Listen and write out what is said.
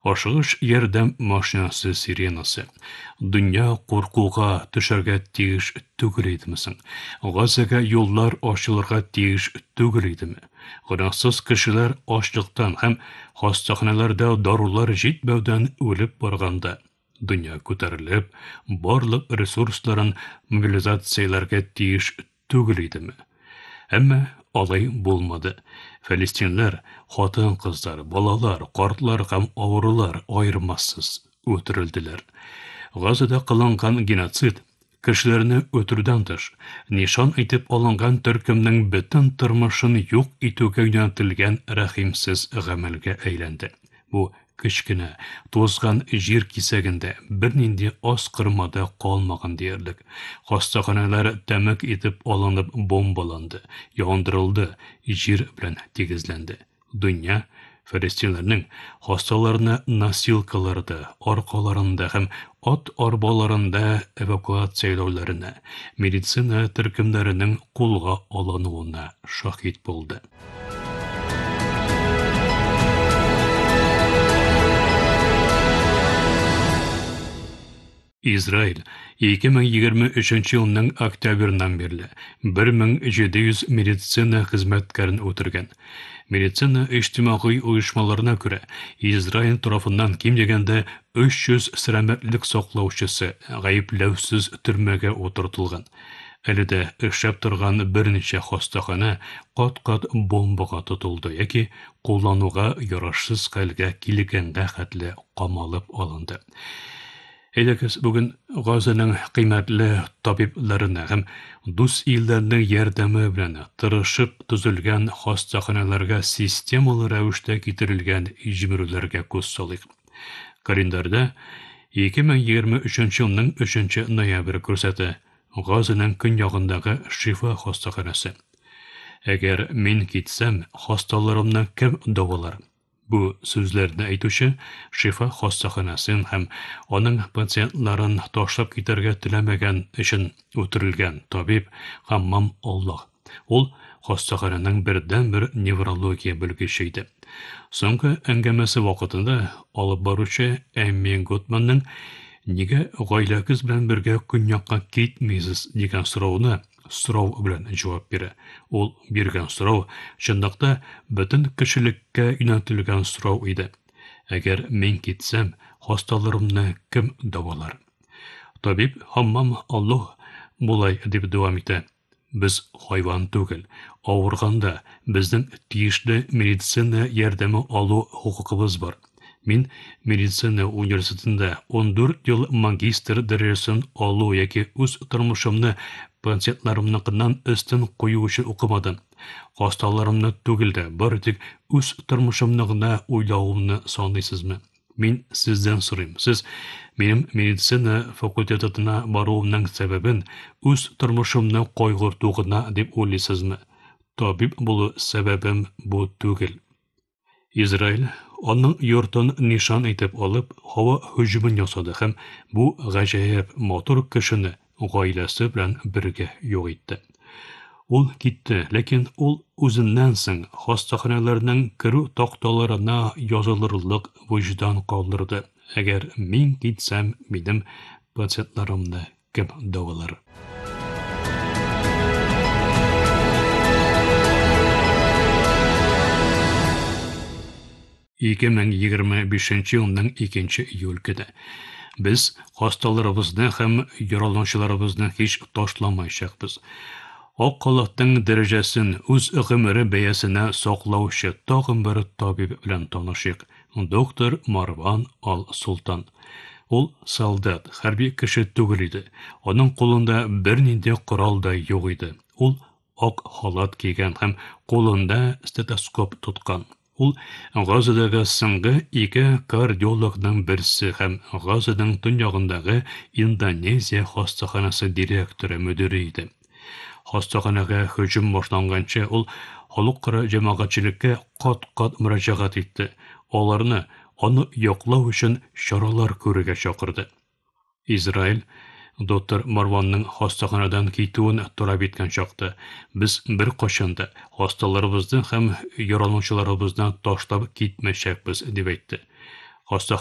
Ашыгыш ярдәм машинасы сиренасы. Дөнья куркуга төшәргә тиеш түгел идемсең. Газага юллар ачылырга тиеш түгел идеме? Гөнаһсыз кешеләр ачлыктан һәм хастаханәләрдә дарулар җитмәүдән үлеп барганда. Дөнья күтәрелеп, барлык ресурсларын мобилизацияләргә тиеш түгел идеме? Әмма алай булмады. Фәлестинләр, хатын-кызлар, балалар, картлар һәм авырулар аермассыз үтерелделәр. Газада кылынган геноцид кешеләрне үтерүдән тыш, нишан итеп алынган төркемнең бөтен тормышын юк итүгә юнәлтелгән рәхимсез гамәлгә әйләнде. Бу кечкенә, тузган җир кисәгендә бернинди ас кырмада калмаган диярлек. Хастаханәләр тәмәк итеп алынып бомбаланды, яндырылды, җир белән тигезләнде. Дөнья фәлестинләрнең хасталарны носилкаларда, аркаларында һәм ат арбаларында эвакуацияләүләренә, медицина төркемнәренең кулга алынуына шаһит булды. Израиль 2023 елның октябрьнан бирле 1700 медицина хезмәткәрен үтергән. Медицина иҗтимагый оешмаларына күрә, Израиль тарафыннан ким дигәндә 300 сәламәтлек саклаучысы гаепләүсез төрмәгә утыртылган. Әле дә эшләп торган берничә хастахана кат-кат бомбага тотылды яки куллануга ярашсыз хәлгә килгәнгә хәтле камалып алынды. Әйдәгез бүген Газаның кыйммәтле табибларына һәм дус илләрнең ярдәме белән тырышып төзелгән хастаханәләргә системалы рәвештә китерелгән җимерүләргә күз салыйк. Календарьдә 2023 елның 3 ноябрь күрсәтә Газаның көньягындагы Шифа хастаханәсе. Әгәр мин китсәм, хасталарымны кем дәвалар? Бу сүзләрне әйтүче Шифа хастаханасын һәм аның пациентларын ташлап китәргә теләмәгән өчен үтерелгән табиб Хаммам Аллаһ. Ул хастахананың бердән-бер неврология белгече иде. Соңгы әңгәмәсе вакытында алып баручы Эмми Готманның нигә гаиләгез белән бергә көньякка китмисез дигән сорау белән җавап бирә. Ул биргән сорау чынлыкта бөтен кешелеккә юнәлтелгән сорау иде. Әгәр мин китсәм, хасталарымны кем дәвалар? Табиб Хаммам Аллаһ булай дип дәвам итә. Без хайван түгел. Авырганда безнең тиешле медицина ярдәме алу хукукыбыз бар. Мин медицина университетында 14 ел магистр дәрәҗәсен алу яки үз тормышымны пациентларымныкынан өстен кую өчен укымадым. Хасталарымны түгел дә, бары тик үз тормышымны гына уйлавымны саныйсызмы? Мин сездән сорыйм. Сез минем медицина факультетына баруымның сәбәбен үз тормышымны кайгырту гына дип уйлыйсызмы? Табиб булу сәбәбем бу түгел. Израиль аның йортын нишан итеп алып, һава һөҗүмен ясады һәм бу гаҗәеп матур кешене гаиләсе белән бергә юк итте. Ул китте, ләкин ул үзеннән соң хастаханәләрнең керү такталарына язылырлык вөҗдан калдырды. Әгәр мин китсәм, минем пациентларымны кем дәвалар? 2025 елның 2 июль көне. Без хасталарыбызны һәм яраланучыларыбызны һич ташламаячакбыз. Ак халаттың дәрәҗәсен үз гомере бәясенә саклаучы тагын бер табиб белән танышыйк. Доктор Марван Ал-Султан. Ул солдат, хәрби кеше түгел иде. Аның кулында бернинди корал да юк иде. Ул ак халат кигән һәм кулында стетоскоп тоткан. Ул Газадагы соңгы 2 кардиологның берсе һәм Газаның төньягындагы Индонезия хастаханасы директоры мөдире иде. Хастаханага һөҗүм башланганчы ул халыкара җәмәгатьчелеккә кат-кат мөрәҗәгать итте. Аны яклау өчен чаралар күрергә чакырды. Израиль доктор Марванның хастаханадан китүен таләп иткән чакта, без бер качанда хасталарыбызны һәм яраланучыларыбызны ташлап китмәячәкбез дип әйтте. Хаста